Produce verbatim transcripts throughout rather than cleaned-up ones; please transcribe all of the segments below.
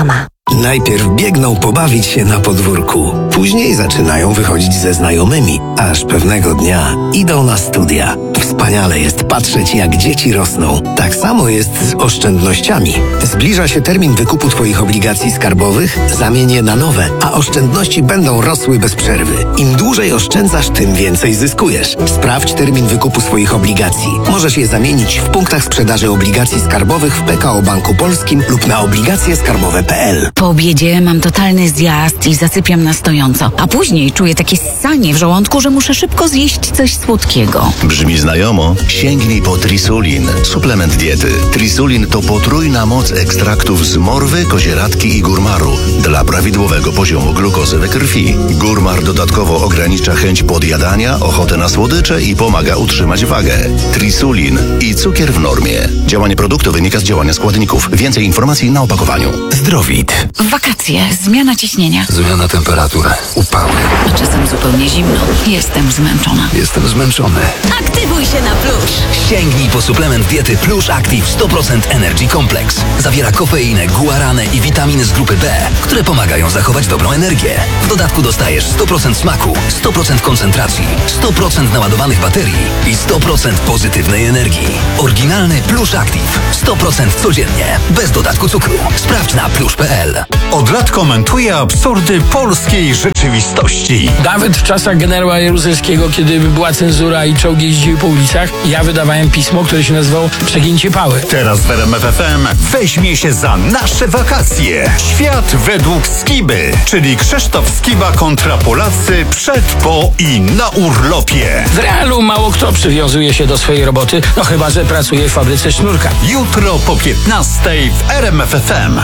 Reklama. Najpierw biegną pobawić się na podwórku, później zaczynają wychodzić ze znajomymi, aż pewnego dnia idą na studia. Wspaniale jest patrzeć, jak dzieci rosną. Tak samo jest z oszczędnościami. Zbliża się termin wykupu Twoich obligacji skarbowych, zamień je na nowe, a oszczędności będą rosły bez przerwy. Im dłużej oszczędzasz, tym więcej zyskujesz. Sprawdź termin wykupu swoich obligacji. Możesz je zamienić w punktach sprzedaży obligacji skarbowych w P K O Banku Polskim lub na obligacje skarbowe kropka p l. Po obiedzie mam totalny zjazd i zasypiam na stojąco, a później czuję takie ssanie w żołądku, że muszę szybko zjeść coś słodkiego. Brzmi znajomo? Sięgnij po Trisulin, suplement diety. Trisulin to potrójna moc ekstraktów z morwy, kozieradki i górmaru dla prawidłowego poziomu glukozy we krwi. Górmar dodatkowo ogranicza chęć podjadania, ochotę na słodycze i pomaga utrzymać wagę. Trisulin i cukier w normie. Działanie produktu wynika z działania składników. Więcej informacji na opakowaniu. Zdrowit. W wakacje, zmiana ciśnienia. Zmiana temperatury. Upały. A czasem zupełnie zimno. Jestem zmęczona. Jestem zmęczony. Aktywuj się na Plusz. Sięgnij po suplement diety Plusz Active sto procent Energy Complex. Zawiera kofeinę, guaranę i witaminy z grupy B, które pomagają zachować dobrą energię. W dodatku dostajesz sto procent smaku, sto procent koncentracji, sto procent naładowanych baterii i sto procent pozytywnej energii. Oryginalny Plusz Active. sto procent codziennie. Bez dodatku cukru. Sprawdź na plusz kropka p l. Od lat komentuje absurdy polskiej rzeczywistości. Nawet w czasach generała Jaruzelskiego, kiedy była cenzura i czołgi jeździły po ulicach, ja wydawałem pismo, które się nazywało Przegięcie Pały. Teraz w R M F F M weźmie się za nasze wakacje. Świat według Skiby, czyli Krzysztof Skiba kontra Polacy przed, po i na urlopie. W realu mało kto przywiązuje się do swojej roboty, no chyba że pracuje w fabryce sznurka. Jutro po piętnastej w R M F F M.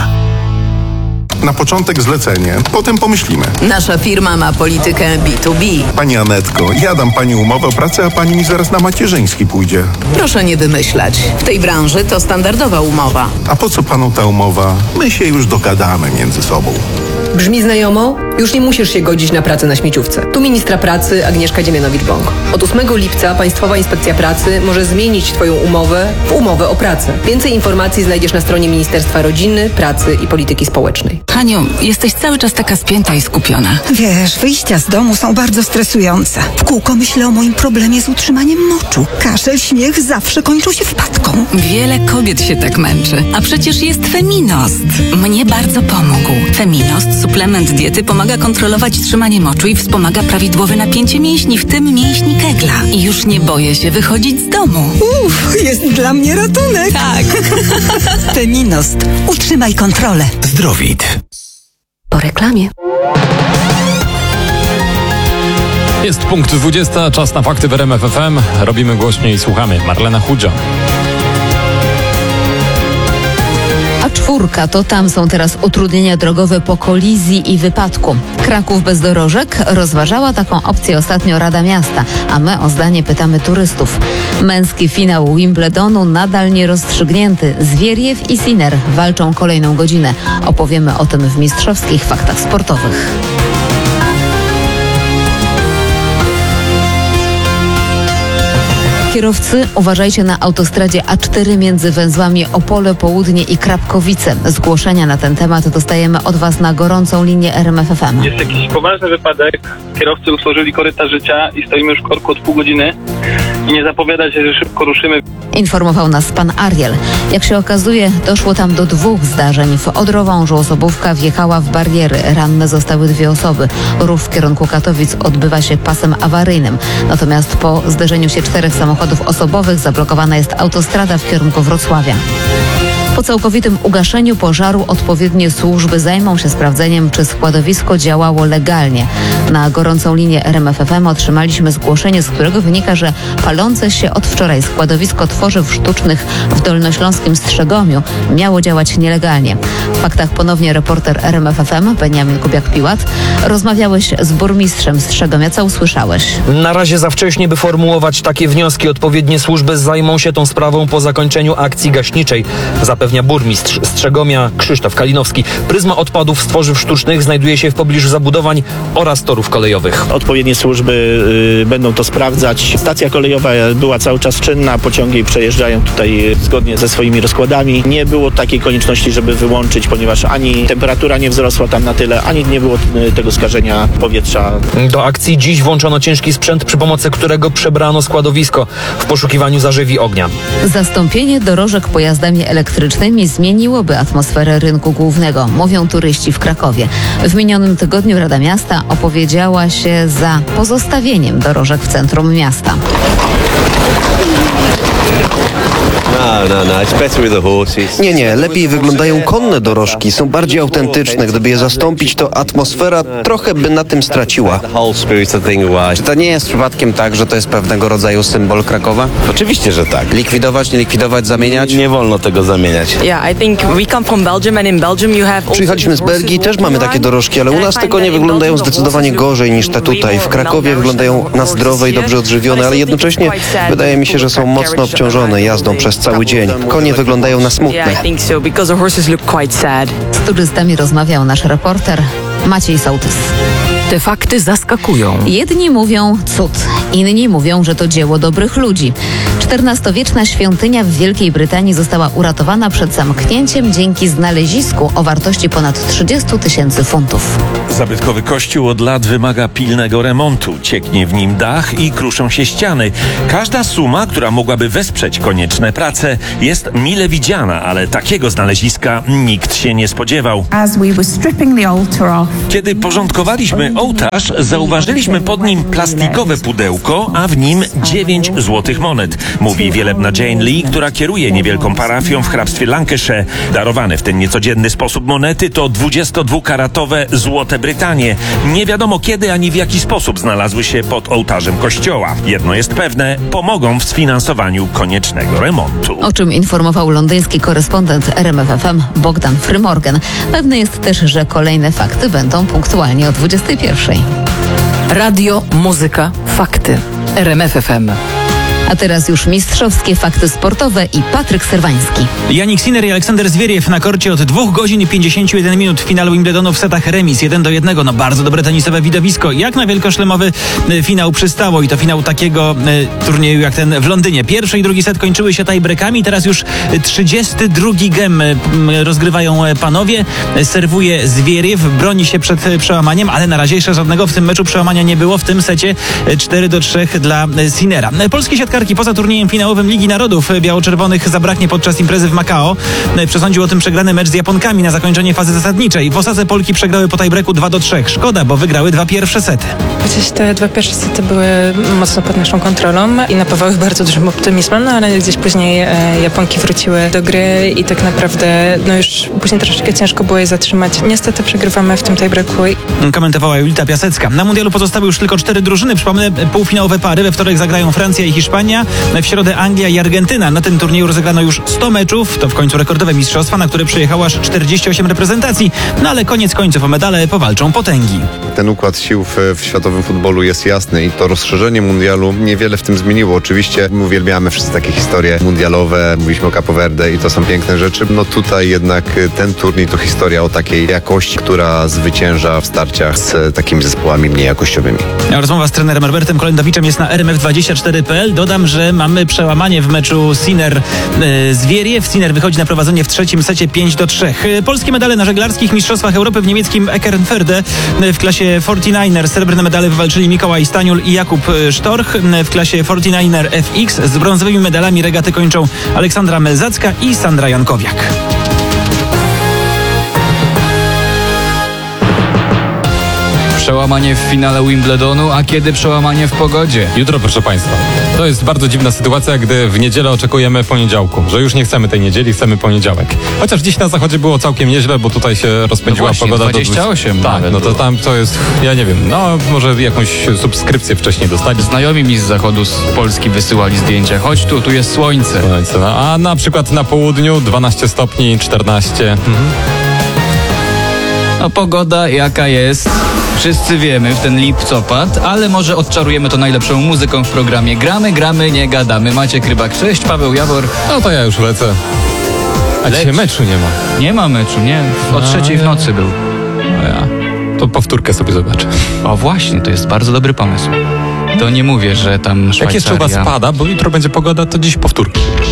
Na początek zlecenie, potem pomyślimy. Nasza firma ma politykę B dwa B. Pani Anetko, ja dam pani umowę o pracę, a pani mi zaraz na macierzyński pójdzie. Proszę nie wymyślać. W tej branży to standardowa umowa. A po co panu ta umowa? My się już dogadamy między sobą. Brzmi znajomo? Już nie musisz się godzić na pracę na śmieciówce. Tu ministra pracy Agnieszka Dziemianowicz-Bąk. Od ósmego lipca Państwowa Inspekcja Pracy może zmienić Twoją umowę w umowę o pracę. Więcej informacji znajdziesz na stronie Ministerstwa Rodziny, Pracy i Polityki Społecznej. Haniu, jesteś cały czas taka spięta i skupiona. Wiesz, wyjścia z domu są bardzo stresujące. W kółko myślę o moim problemie z utrzymaniem moczu. Kaszel, śmiech zawsze kończą się wpadką. Wiele kobiet się tak męczy, a przecież jest Feminost. Mnie bardzo pomógł. Feminost, suplement diety, pomaga kontrolować trzymanie moczu i wspomaga prawidłowe napięcie mięśni, w tym mięśni kegla. I już nie boję się wychodzić z domu. Uff, jest dla mnie ratunek. Tak. Feminost. Utrzymaj kontrolę. Zdrowit. Po reklamie. Jest punkt dwudziesty, czas na fakty w R M F F M. Robimy głośniej i słuchamy. Marlena Chudzia. A czwórka, to tam są teraz utrudnienia drogowe po kolizji i wypadku. Kraków bez dorożek? Rozważała taką opcję ostatnio Rada Miasta, a my o zdanie pytamy turystów. Męski finał Wimbledonu nadal nierozstrzygnięty. Zwieriew i Sinner walczą kolejną godzinę. Opowiemy o tym w mistrzowskich faktach sportowych. Kierowcy, uważajcie na autostradzie A cztery między węzłami Opole Południe i Krapkowice. Zgłoszenia na ten temat dostajemy od Was na gorącą linię R M F F M. Jest jakiś poważny wypadek, kierowcy usłużyli koryta życia i stoimy już w korku od pół godziny i nie zapowiada się, że szybko ruszymy. Informował nas pan Ariel. Jak się okazuje, doszło tam do dwóch zdarzeń. W Odrowążu osobówka wjechała w bariery. Ranne zostały dwie osoby. Ruch w kierunku Katowic odbywa się pasem awaryjnym. Natomiast po zderzeniu się czterech samochodów osobowych zablokowana jest autostrada w kierunku Wrocławia. Po całkowitym ugaszeniu pożaru odpowiednie służby zajmą się sprawdzeniem, czy składowisko działało legalnie. Na gorącą linię R M F F M otrzymaliśmy zgłoszenie, z którego wynika, że palące się od wczoraj składowisko tworzyw sztucznych w dolnośląskim Strzegomiu miało działać nielegalnie. W faktach ponownie reporter R M F F M Beniamin Kubiak-Piłat. Rozmawiałeś z burmistrzem Strzegomia. Co usłyszałeś? Na razie za wcześnie, by formułować takie wnioski. Odpowiednie służby zajmą się tą sprawą po zakończeniu akcji gaśniczej. Zapewnia burmistrz Strzegomia Krzysztof Kalinowski. Pryzma odpadów z tworzyw sztucznych znajduje się w pobliżu zabudowań oraz torów kolejowych. Odpowiednie służby y, będą to sprawdzać. Stacja kolejowa była cały czas czynna, pociągi przejeżdżają tutaj zgodnie ze swoimi rozkładami. Nie było takiej konieczności, żeby wyłączyć cieszyć, ponieważ ani temperatura nie wzrosła tam na tyle, ani nie było y, tego skażenia powietrza. Do akcji dziś włączono ciężki sprzęt, przy pomocy którego przebrano składowisko w poszukiwaniu zarzewi ognia. Zastąpienie dorożek pojazdami elektrycznymi zmieniłoby atmosferę rynku głównego, mówią turyści w Krakowie. W minionym tygodniu Rada Miasta opowiedziała się za pozostawieniem dorożek w centrum miasta. Nie, nie, lepiej wyglądają konne dorożki, są bardziej autentyczne. Gdyby je zastąpić, to atmosfera trochę by na tym straciła. Czy to nie jest przypadkiem tak, że to jest pewnego rodzaju symbol Krakowa? Oczywiście, że tak. Likwidować, nie likwidować, zamieniać? Nie wolno tego zamieniać. Przyjechaliśmy z Belgii, też mamy takie dorożki, ale u nas tylko nie wyglądają zdecydowanie gorzej niż te tutaj. W Krakowie wyglądają na zdrowe i dobrze odżywione, ale jednocześnie wydaje mi się, że są mocno obciążone jazdą przez cały dzień. Konie wyglądają na smutne. Z turystami rozmawiał nasz reporter Maciej Sołtys. Te fakty zaskakują. Jedni mówią cud, inni mówią, że to dzieło dobrych ludzi. czternastowieczna świątynia w Wielkiej Brytanii została uratowana przed zamknięciem dzięki znalezisku o wartości ponad trzydziestu tysięcy funtów. Zabytkowy kościół od lat wymaga pilnego remontu. Cieknie w nim dach i kruszą się ściany. Każda suma, która mogłaby wesprzeć konieczne prace, jest mile widziana, ale takiego znaleziska nikt się nie spodziewał. Kiedy porządkowaliśmy ołtarz, zauważyliśmy pod nim plastikowe pudełko, a w nim dziewięć złotych monet, mówi wielebna Jane Lee, która kieruje niewielką parafią w hrabstwie Lancashire. Darowane w ten niecodzienny sposób monety to dwudziestodwukaratowe złote Brytanie. Nie wiadomo kiedy ani w jaki sposób znalazły się pod ołtarzem kościoła. Jedno jest pewne, pomogą w sfinansowaniu koniecznego remontu. O czym informował londyński korespondent R M F F M Bogdan Frymorgan. Pewne jest też, że kolejne fakty będą punktualnie o dwudziestej pierwszej. Radio, muzyka, fakty. R M F F M. A teraz już mistrzowskie fakty sportowe i Patryk Serwański. Jannik Sinner i Aleksander Zwieriew na korcie od dwóch godzin i pięćdziesięciu jeden minut w finale Wimbledonu w setach remis jeden do jednego. No bardzo dobre tenisowe widowisko. Jak na wielkoszlemowy y, finał przystało i to finał takiego y, turnieju jak ten w Londynie. Pierwszy i drugi set kończyły się tiebreakami. Teraz już trzydziesty drugi gem y, rozgrywają panowie. Serwuje Zwieriew, broni się przed przełamaniem, ale na razie jeszcze żadnego w tym meczu przełamania nie było. W tym secie cztery do trzech dla Sinnera. Polskie siatkarki poza turniejem finałowym Ligi Narodów biało-czerwonych zabraknie podczas imprezy w Makao. Przesądził o tym przegrany mecz z Japonkami na zakończenie fazy zasadniczej. W Osace Polki przegrały po tiebreaku dwa do trzech. Szkoda, bo wygrały dwa pierwsze sety. Chociaż te dwa pierwsze sety były mocno pod naszą kontrolą i napawały bardzo dużym optymizmem, no ale gdzieś później e, Japonki wróciły do gry i tak naprawdę no już później troszeczkę ciężko było je zatrzymać. Niestety przegrywamy w tym tiebreaku. Komentowała Julita Piasecka. Na mundialu pozostały już tylko cztery drużyny. Przypomnę, półfinałowe pary. We wtorek zagrają Francja i Hiszpania. W środę Anglia i Argentyna. Na tym turnieju rozegrano już sto meczów. To w końcu rekordowe mistrzostwa, na które przyjechało aż czterdzieści osiem reprezentacji. No ale koniec końców o medale powalczą potęgi. Ten układ sił w, w światowym futbolu jest jasny i to rozszerzenie mundialu niewiele w tym zmieniło. Oczywiście my uwielbiamy wszyscy takie historie mundialowe. Mówiliśmy o Capo Verde i to są piękne rzeczy. No tutaj jednak ten turniej to historia o takiej jakości, która zwycięża w starciach z takimi zespołami mniej jakościowymi. Rozmowa z trenerem Robertem Kolendowiczem jest na R M F dwadzieścia cztery kropka p l. Dodam, że mamy przełamanie w meczu Sinner-Zwieriew. Sinner wychodzi na prowadzenie w trzecim secie pięć do trzech. Polskie medale na żeglarskich mistrzostwach Europy w niemieckim Eckernförde w klasie forty-niner. Srebrne medale wywalczyli Mikołaj Staniul i Jakub Sztorch. W klasie forty-niner F X z brązowymi medalami regaty kończą Aleksandra Melzacka i Sandra Jankowiak. Przełamanie w finale Wimbledonu, a kiedy przełamanie w pogodzie? Jutro, proszę Państwa. To jest bardzo dziwna sytuacja, gdy w niedzielę oczekujemy poniedziałku, że już nie chcemy tej niedzieli, chcemy poniedziałek. Chociaż dziś na zachodzie było całkiem nieźle, bo tutaj się rozpędziła no właśnie, pogoda. dwadzieścia osiem do tak, no to tam to jest, ja nie wiem, no może jakąś subskrypcję wcześniej dostać. Znajomi mi z zachodu, z Polski wysyłali zdjęcia. Chodź tu, tu jest słońce. słońce no, a na przykład na południu dwanaście stopni, czternaście. Mhm. No pogoda jaka jest, wszyscy wiemy w ten lipcopad, ale może odczarujemy to najlepszą muzyką w programie. Gramy, gramy, nie gadamy. Maciek Rybak, cześć, Paweł Jawor. No to ja już lecę. A dzisiaj meczu nie ma. Nie ma meczu, nie. O trzeciej w nocy był. No ja. To powtórkę sobie zobaczę. O właśnie, to jest bardzo dobry pomysł. To nie mówię, że tam Szwajcaria... Jak jeszcze u was pada, bo jutro będzie pogoda, to dziś powtórki.